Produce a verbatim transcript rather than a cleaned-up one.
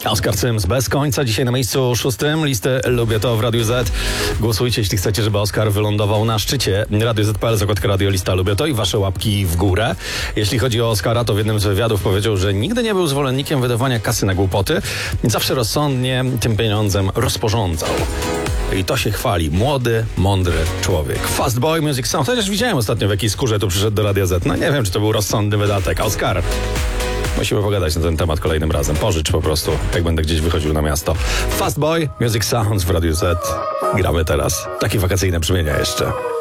Oskar Sims bez końca. Dzisiaj na miejscu szóstym listy Lubię to w Radiu Z. Głosujcie, jeśli chcecie, żeby Oskar wylądował na szczycie. Radio Z kropka p l, zakładka Radio Lista Lubię to i wasze łapki w górę. Jeśli chodzi o Oskara, to w jednym z wywiadów powiedział, że nigdy nie był zwolennikiem wydawania kasy na głupoty. Zawsze rozsądnie tym pieniądzem rozporządzał. I to się chwali. Młody, mądry człowiek. Fast Boy Music Sound. Chociaż widziałem ostatnio, w jakiej skórze tu przyszedł do Radia Z. No nie wiem, czy to był rozsądny wydatek. Oskar, musimy pogadać na ten temat kolejnym razem. Pożycz po prostu, jak będę gdzieś wychodził na miasto. Fast Boy Music Sounds w Radiu Z. Gramy teraz. Takie wakacyjne brzmienia jeszcze.